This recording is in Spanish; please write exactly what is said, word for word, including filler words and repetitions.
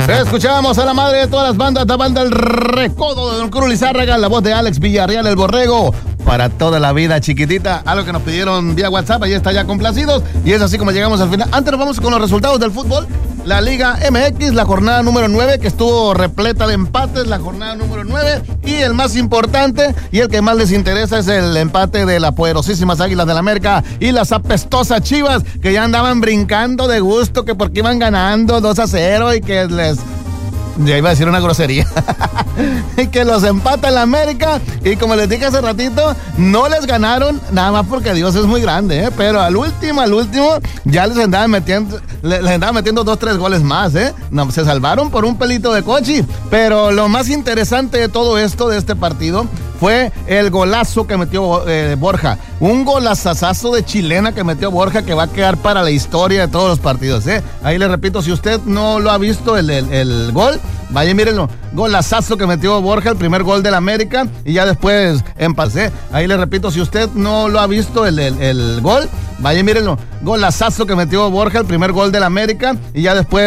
Escuchábamos a la madre de todas las bandas, la banda El Recodo de Don Cruz Lizárraga, la voz de Alex Villarreal, el Borrego, para toda la vida, chiquitita. Algo que nos pidieron vía WhatsApp, ahí está ya complacidos. Y es así como llegamos al final. Antes nos vamos con los resultados del fútbol. La Liga M X, la jornada número nueve, que estuvo repleta de empates, la jornada número nueve. Y el más importante y el que más les interesa es el empate de las poderosísimas Águilas del América y las apestosas Chivas, que ya andaban brincando de gusto, que porque iban ganando dos a cero y que les... Ya iba a decir una grosería. Y que los empata el América. Y como les dije hace ratito, no les ganaron nada más porque Dios es muy grande, ¿eh? Pero al último, al último, ya les andaban metiendo, les, les andaban metiendo dos, tres goles más, ¿eh? No, se salvaron por un pelito de cochi. Pero lo más interesante de todo esto, de este partido, fue el golazo que metió eh, Borja. Un golazazazo de chilena que metió Borja, que va a quedar para la historia de todos los partidos, ¿eh? Ahí le repito, si usted no lo ha visto, el, el, el gol, vaya, mírenlo. Golazazo que metió Borja, el primer gol del América, y ya después empacé. Ahí le repito, si usted no lo ha visto, el, el, el gol, vaya, mírenlo. Golazazo que metió Borja, el primer gol del América, y ya después